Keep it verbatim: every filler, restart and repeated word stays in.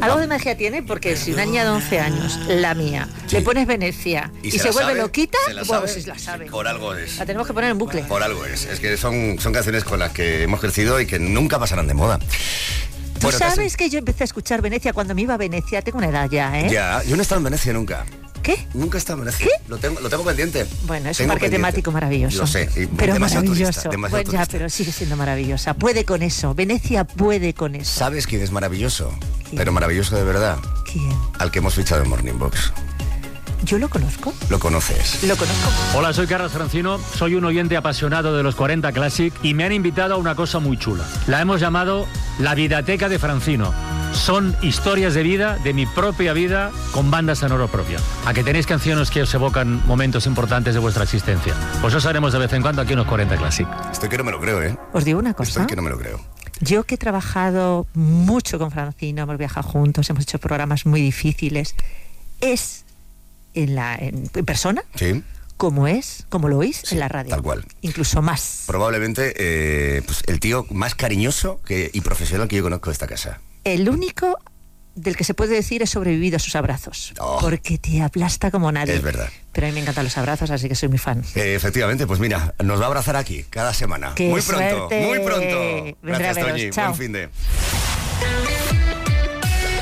Algo de magia tiene, porque si una niña de once años, la mía, sí, le pones Venecia y, y se, se vuelve sabe, loquita, se la bueno, sabe, si la sabe. Por algo es. La tenemos que poner en bucle. Por algo es. Es que son, son canciones con las que hemos crecido y que nunca pasarán de moda. Tú bueno, sabes que yo empecé a escuchar Venecia cuando me iba a Venecia, tengo una edad ya, ¿eh? Ya, yo no he estado en Venecia nunca. ¿Qué? Nunca he estado en Venecia. ¿Qué? Lo tengo, lo tengo pendiente. Bueno, es tengo un parque pendiente. temático maravilloso. Lo sé. Y pero demasiado maravilloso. Turista, demasiado bueno, ya, turista. pero sigue siendo maravillosa. Puede con eso. Venecia puede con eso. ¿Sabes quién es maravilloso? ¿Quién? Pero maravilloso de verdad. ¿Quién? Al que hemos fichado en Morning Box. ¿Yo lo conozco? Lo conoces. Lo conozco. Hola, soy Carlos Francino, soy un oyente apasionado de los cuarenta Classic y me han invitado a una cosa muy chula. La hemos llamado La Vidateca de Francino. Son historias de vida, de mi propia vida, con banda sonora propia. A que tenéis canciones que os evocan momentos importantes de vuestra existencia. Pues os haremos de vez en cuando aquí en los cuarenta Classic. Estoy que no me lo creo, ¿eh? Os digo una cosa. Estoy que no me lo creo. Yo que he trabajado mucho con Francino, hemos viajado juntos, hemos hecho programas muy difíciles, es en, la, en, en persona, sí, como es, como lo oís, sí, en la radio. Tal cual. Incluso más. Probablemente eh, pues el tío más cariñoso que, y profesional que yo conozco de esta casa. El único del que se puede decir he sobrevivido a sus abrazos. Oh, porque te aplasta como nadie. Es verdad. Pero a mí me encantan los abrazos, así que soy muy fan. Eh, efectivamente, pues mira, nos va a abrazar aquí, cada semana. ¡Qué muy pronto, suerte! muy pronto. Vendré Gracias, a veros. Toñi. Chao. Buen fin de...